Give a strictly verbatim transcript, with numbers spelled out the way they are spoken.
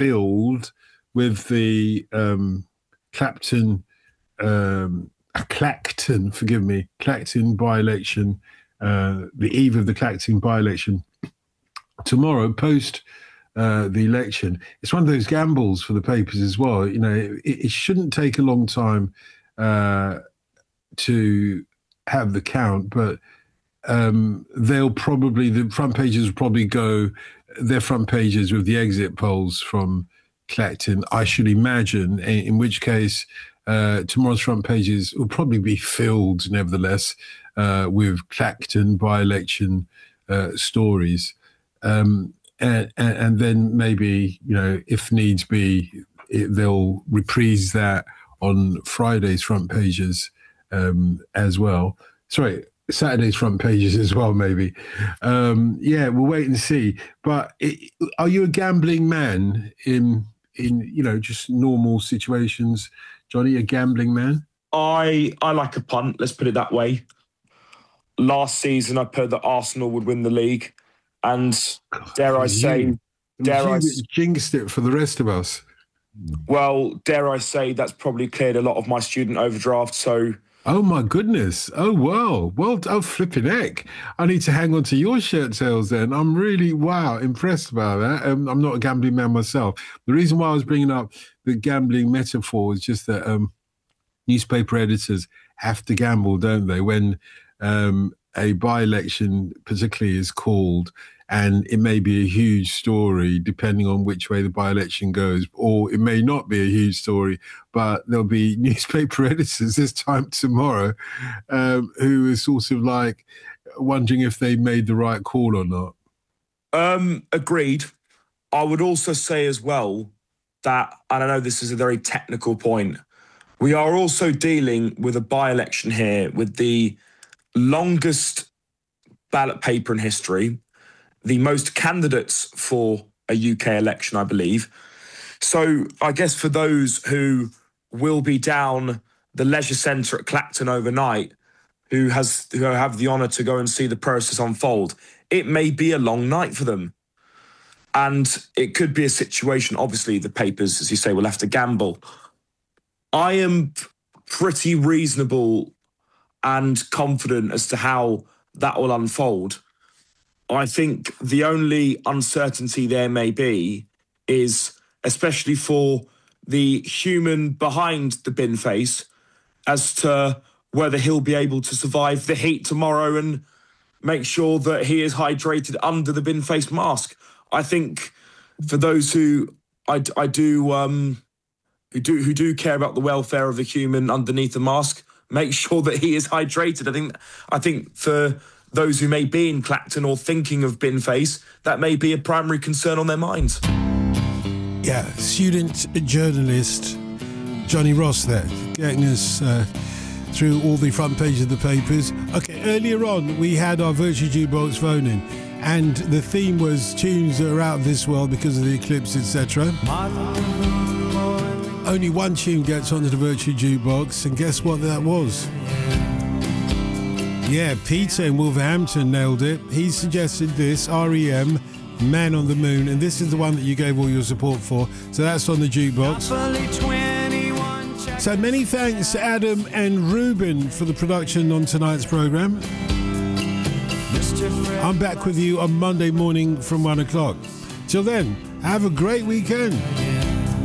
filled with the um, Clapton, um, Clacton, forgive me, Clacton by-election, uh, the eve of the Clacton by-election tomorrow, post uh, the election. It's one of those gambles for the papers as well. You know, it, it shouldn't take a long time uh, to have the count, but um, they'll probably, the front pages will probably go, their front pages with the exit polls from Clacton, I should imagine, in, in which case uh, tomorrow's front pages will probably be filled, nevertheless, uh, with Clacton by-election uh, stories. Um, and, and then maybe, you know, if needs be, it, they'll reprise that on Friday's front pages um, as well. Sorry, Saturday's front pages as well, maybe. Um, yeah, we'll wait and see. But it, are you a gambling man in, in you know, just normal situations? Johnny, a gambling man? I I like a punt, let's put it that way. Last season, I put that Arsenal would win the league. And God, dare I say... You, dare you I jinxed it for the rest of us. Well, dare I say that's probably cleared a lot of my student overdraft, so... Oh, my goodness. Oh, wow. Well, oh, flipping heck. I need to hang on to your shirt sales then. I'm really, wow, impressed by that. Um, I'm not a gambling man myself. The reason why I was bringing up the gambling metaphor is just that um, newspaper editors have to gamble, don't they? When um, a by-election particularly is called, and it may be a huge story depending on which way the by-election goes, or it may not be a huge story, but there'll be newspaper editors this time tomorrow um, who are sort of like wondering if they made the right call or not. Um, agreed. I would also say as well that, and I know this is a very technical point, we are also dealing with a by-election here with the longest ballot paper in history, the most candidates for a U K election, I believe. So I guess for those who will be down the leisure centre at Clacton overnight, who has who have the honour to go and see the process unfold, it may be a long night for them. And it could be a situation, obviously the papers, as you say, will have to gamble. I am pretty reasonable and confident as to how that will unfold. I think the only uncertainty there may be is, especially for the human behind the bin face, as to whether he'll be able to survive the heat tomorrow and make sure that he is hydrated under the bin face mask. I think for those who I, I do um, who do who do care about the welfare of the human underneath the mask, make sure that he is hydrated. I think I think for those who may be in Clacton or thinking of bin face, that may be a primary concern on their minds. Yeah, student journalist Johnny Ross there, getting us uh, through all the front pages of the papers. Okay, earlier on we had our Virtue Jukebox phone in, and the theme was tunes that are out of this world because of the eclipse, et cetera. Only one tune gets onto the Virtue Jukebox, and guess what that was? Yeah, Peter in Wolverhampton nailed it. He suggested this, R E M, Man on the Moon, and this is the one that you gave all your support for, so that's on the jukebox. So many thanks to Adam and Ruben for the production on tonight's programme. I'm back with you on Monday morning from one o'clock. Till then, have a great weekend.